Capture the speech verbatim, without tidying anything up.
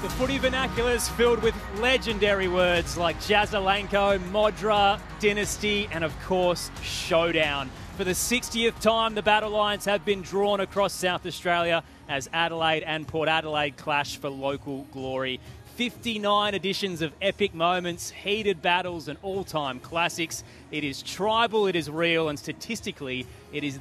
The footy vernacular is filled with legendary words like Jazzalanko, Modra, Dynasty, and of course, Showdown. For the sixtieth time, the battle lines have been drawn across South Australia as Adelaide and Port Adelaide clash for local glory. fifty-nine editions of epic moments, heated battles, and all-time classics. It is tribal, it is real, and statistically, it is